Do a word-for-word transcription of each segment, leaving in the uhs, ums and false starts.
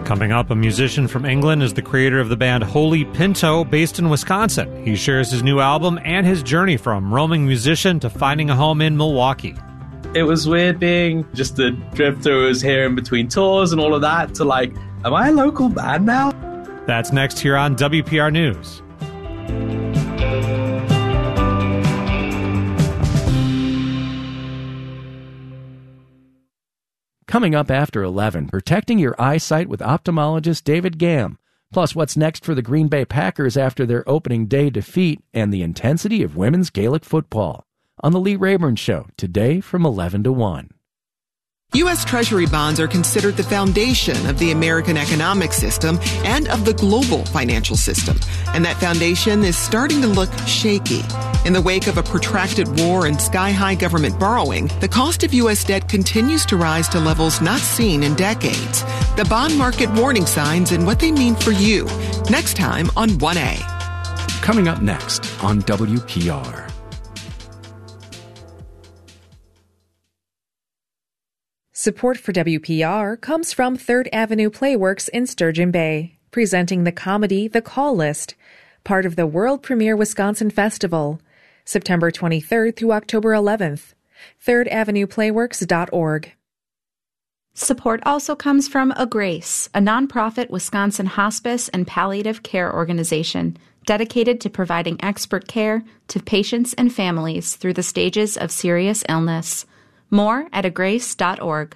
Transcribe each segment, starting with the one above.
Coming up, a musician from England is the creator of the band Holy Pinto, based in Wisconsin. He shares his new album and his journey from roaming musician to finding a home in Milwaukee. It was weird being just a drifter who was here in between tours and all of that to like, am I a local band now? That's next here on W P R News. Coming up after eleven, protecting your eyesight with ophthalmologist David Gamm. Plus, what's next for the Green Bay Packers after their opening day defeat and the intensity of women's Gaelic football. On The Lee Rayburn Show, today from eleven to one. U S. Treasury bonds are considered the foundation of the American economic system and of the global financial system. And that foundation is starting to look shaky. In the wake of a protracted war and sky-high government borrowing, the cost of U S debt continues to rise to levels not seen in decades. The bond market warning signs and what they mean for you. Next time on one A. Coming up next on W P R. Support for W P R comes from Third Avenue Playworks in Sturgeon Bay, presenting the comedy The Call List, part of the world premiere Wisconsin Festival, September twenty-third through October eleventh. third avenue playworks dot org. Support also comes from A Grace, a nonprofit Wisconsin hospice and palliative care organization dedicated to providing expert care to patients and families through the stages of serious illness. More at a grace dot org.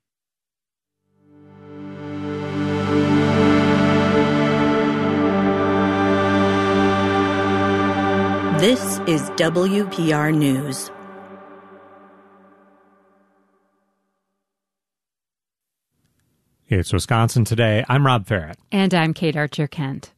This is W P R News. It's Wisconsin Today. I'm Rob Farrett. And I'm Kate Archer-Kent.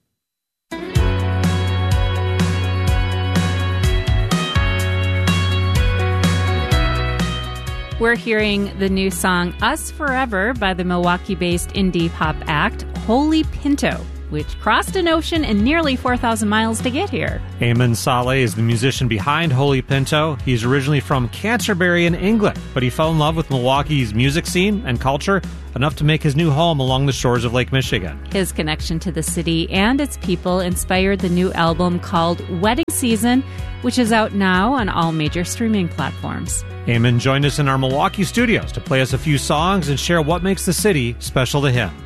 We're hearing the new song Us Forever by the Milwaukee-based indie pop act Holy Pinto, which crossed an ocean and nearly four thousand miles to get here. Eamon Saleh is the musician behind Holy Pinto. He's originally from Canterbury in England, but he fell in love with Milwaukee's music scene and culture enough to make his new home along the shores of Lake Michigan. His connection to the city and its people inspired the new album called Wedding Season, which is out now on all major streaming platforms. Eamon joined us in our Milwaukee studios to play us a few songs and share what makes the city special to him.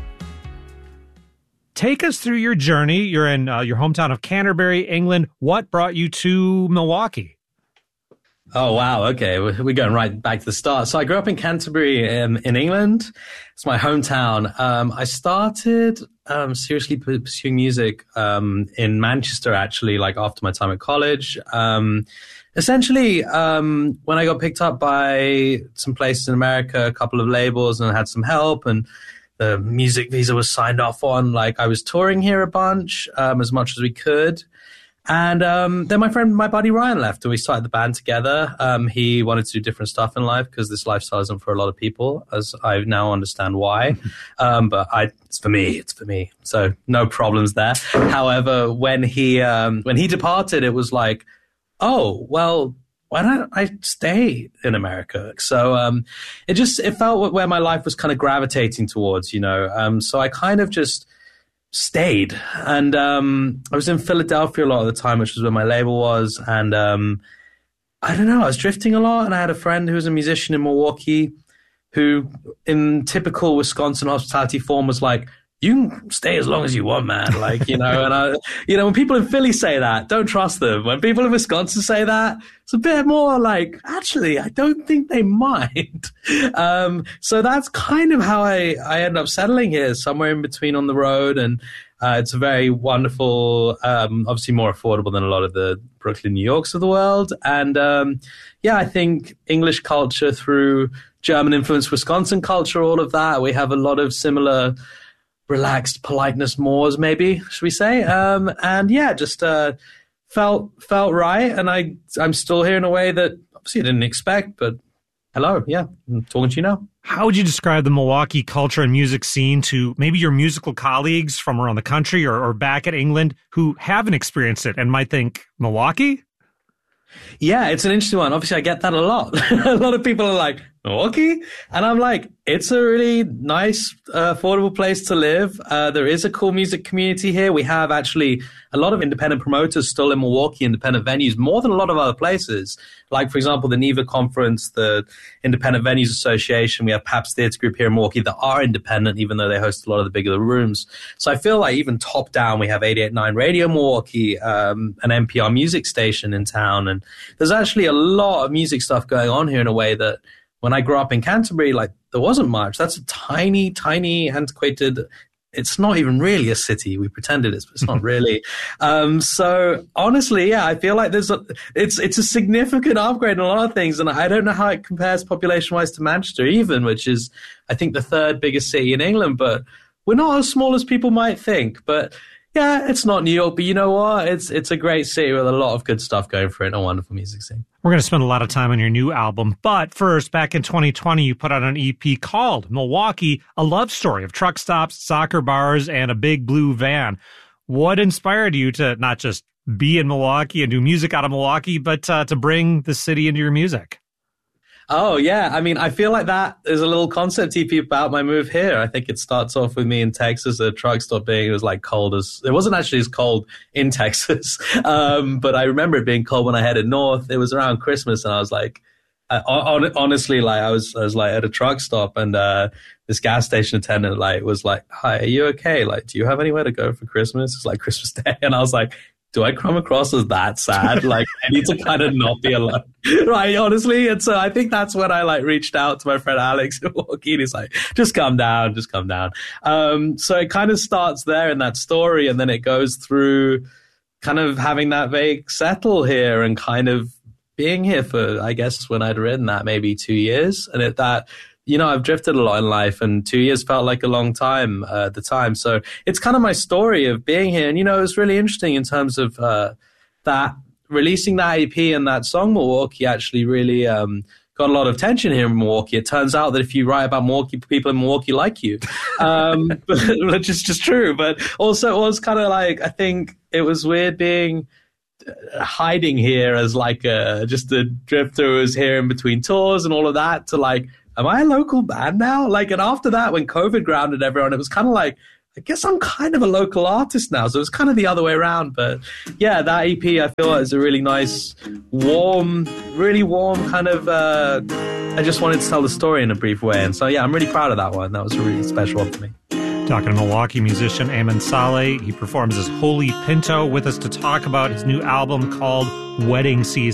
Take us through your journey. You're in uh, your hometown of Canterbury, England. What brought you to Milwaukee? Oh, wow. Okay. We're going right back to the start. So I grew up in Canterbury um, in England. It's my hometown. Um, I started um, seriously pursuing music um, in Manchester, actually, like after my time at college. Um, essentially, um, when I got picked up by some places in America, a couple of labels, and I had some help, and the music visa was signed off on, like I was touring here a bunch, um, as much as we could. And um, then my friend, my buddy Ryan left, and we started the band together. Um, he wanted to do different stuff in life because this lifestyle isn't for a lot of people, as I now understand why. um, but I, it's for me. It's for me. So no problems there. However, when he um, when he departed, it was like, oh well, why don't I stay in America? So um, it just it felt where my life was kind of gravitating towards, you know. Um, so I kind of just stayed, and um I was in Philadelphia a lot of the time, which was where my label was, and um I don't know, I was drifting a lot, and I had a friend who was a musician in Milwaukee who, in typical Wisconsin hospitality form, was like, you can stay as long as you want, man. Like, you know, and I, you know, when people in Philly say that, don't trust them. When people in Wisconsin say that, it's a bit more like, actually, I don't think they mind. Um, so that's kind of how I, I ended up settling here, somewhere in between on the road. And uh, it's a very wonderful, um, obviously more affordable than a lot of the Brooklyn, New Yorks of the world. And um, yeah, I think English culture through German influence, Wisconsin culture, all of that, we have a lot of similar relaxed politeness mores, maybe, should we say? Um, and yeah, just uh, felt felt right. And I, I'm still here in a way that obviously I didn't expect, but hello, yeah, I'm talking to you now. How would you describe the Milwaukee culture and music scene to maybe your musical colleagues from around the country or, or back at England who haven't experienced it and might think, Milwaukee? Yeah, it's an interesting one. Obviously, I get that a lot. A lot of people are like, Milwaukee? And I'm like, it's a really nice, uh, affordable place to live. Uh, there is a cool music community here. We have actually a lot of independent promoters still in Milwaukee, independent venues, more than a lot of other places. Like, for example, the NIVA Conference, the Independent Venues Association. We have Pabst Theatre Group here in Milwaukee that are independent, even though they host a lot of the bigger rooms. So I feel like even top down, we have eighty-eight point nine Radio Milwaukee, um, an N P R music station in town. And there's actually a lot of music stuff going on here in a way that when I grew up in Canterbury, like, there wasn't much. That's a tiny, tiny, antiquated, it's not even really a city. We pretended it's, but it's not really. Um, so honestly, yeah, I feel like there's a, it's, it's a significant upgrade in a lot of things. And I don't know how it compares population wise to Manchester even, which is, I think, the third biggest city in England, but we're not as small as people might think. But yeah, it's not New York, but you know what? It's it's a great city with a lot of good stuff going for it and a wonderful music scene. We're going to spend a lot of time on your new album, but first, back in twenty twenty, you put out an E P called Milwaukee, a love story of truck stops, soccer bars, and a big blue van. What inspired you to not just be in Milwaukee and do music out of Milwaukee, but uh, to bring the city into your music? Oh, yeah. I mean, I feel like that is a little concept E P about my move here. I think it starts off with me in Texas, a truck stop being, it was like cold as, it wasn't actually as cold in Texas. Um, but I remember it being cold when I headed north. It was around Christmas and I was like, I, on, honestly, like I was, I was like at a truck stop and, uh, this gas station attendant like was like, hi, are you okay? Like, do you have anywhere to go for Christmas? It's like Christmas Day. And I was like, do I come across as that sad? Like, I need to kind of not be alone, right? Honestly. And so I think that's when I like reached out to my friend Alex in Milwaukee. He's like, just come down, just come down. Um, so it kind of starts there in that story. And then it goes through kind of having that vague settle here and kind of being here for, I guess, when I'd written that, maybe two years. And it, that, you know, I've drifted a lot in life and two years felt like a long time uh, at the time. So it's kind of my story of being here. And, you know, it was really interesting in terms of uh, that releasing that E P and that song Milwaukee actually really um, got a lot of attention here in Milwaukee. It turns out that if you write about Milwaukee, people in Milwaukee like you, um, which is just true. But also it was kind of like, I think it was weird being hiding here as like a, just a drifter who was here in between tours and all of that to like, am I a local band now? Like, and after that, when COVID grounded everyone, it was kind of like, I guess I'm kind of a local artist now. So it was kind of the other way around. But yeah, that E P, I feel like is a really nice, warm, really warm kind of, uh, I just wanted to tell the story in a brief way. And so, yeah, I'm really proud of that one. That was a really special one for me. Talking to Milwaukee musician Eamon Saleh. He performs as Holy Pinto with us to talk about his new album called Wedding Season.